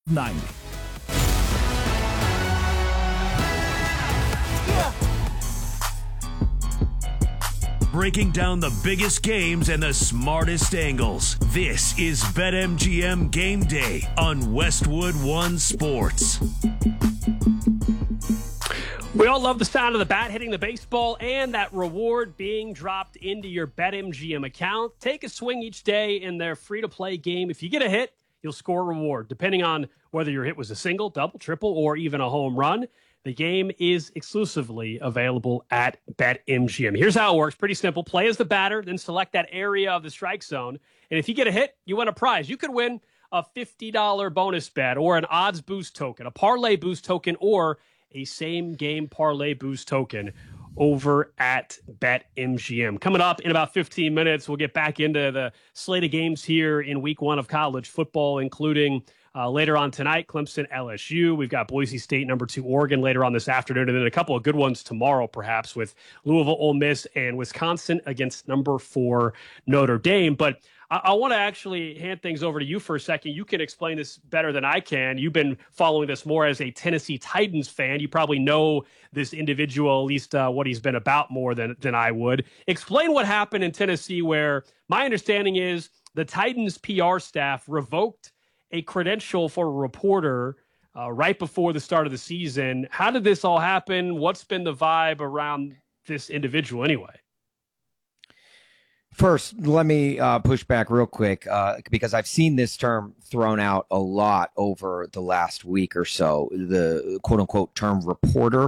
90. Breaking down the biggest games and the smartest angles. This is BetMGM Game Day on Westwood One Sports. We all love the sound of the bat hitting the baseball and that reward being dropped into your BetMGM account. Take a swing each day in their free-to-play game. If you get a hit, you'll score a reward, depending on whether your hit was a single, double, triple, or even a home run. The game is exclusively available at BetMGM. Here's how it works. Pretty simple. Play as the batter, then select that area of the strike zone. And if you get a hit, you win a prize. You could win a $50 bonus bet or an odds boost token, a parlay boost token, or a same-game parlay boost token over at BetMGM. Coming up in about 15 minutes, we'll get back into the slate of games here in week one of college football, including later on tonight, Clemson, LSU. We've got Boise State, number 2, Oregon later on this afternoon, and then a couple of good ones tomorrow, perhaps, with Louisville, Ole Miss, and Wisconsin against number 4, Notre Dame. But I want to actually hand things over to you for a second. You can explain this better than I can. You've been following this more as a Tennessee Titans fan. You probably know this individual, at least what he's been about more than I would. Explain what happened in Tennessee, where my understanding is the Titans PR staff revoked a credential for a reporter right before the start of the season. How did this all happen? What's been the vibe around this individual anyway? First, let me push back real quick because I've seen this term thrown out a lot over the last week or so, the quote-unquote term reporter.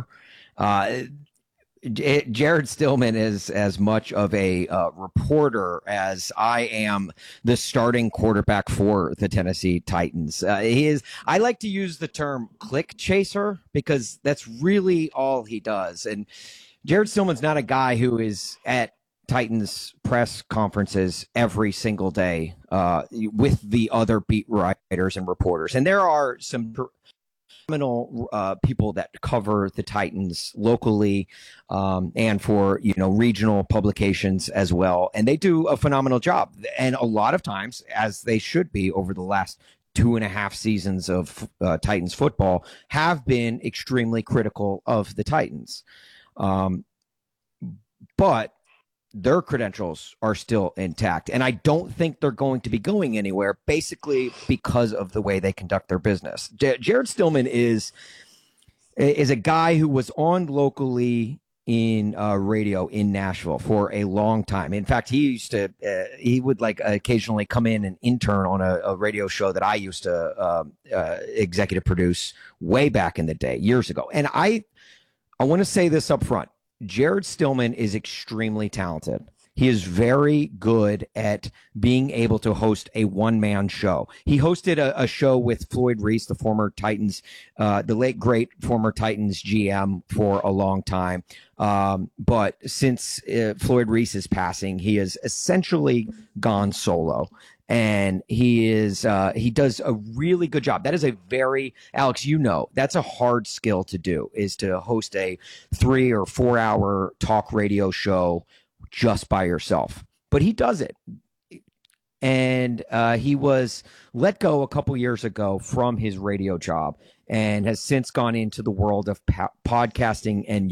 Jared Stillman is as much of a reporter as I am the starting quarterback for the Tennessee Titans. He is. I like to use the term click chaser because that's really all he does. And Jared Stillman's not a guy who is at Titans press conferences every single day with the other beat writers and reporters. And there are some phenomenal people that cover the Titans locally and for, regional publications as well. And they do a phenomenal job. And a lot of times, as they should be over the last 2.5 seasons of Titans football, have been extremely critical of the Titans. But their credentials are still intact. And I don't think they're going to be going anywhere, basically because of the way they conduct their business. Jared Stillman is a guy who was on locally in radio in Nashville for a long time. In fact, he would occasionally come in and intern on a radio show that I used to executive produce way back in the day, years ago. And I want to say this up front. Jared Stillman is extremely talented. He is very good at being able to host a one-man show. He hosted a show with Floyd Reese, the former Titans, the late great former Titans GM for a long time. But since Floyd Reese's passing, he has essentially gone solo. And he does a really good job. That is Alex, that's a hard skill to do, is to host a 3 or 4 hour talk radio show just by yourself. But he does it. And he was let go a couple years ago from his radio job and has since gone into the world of podcasting and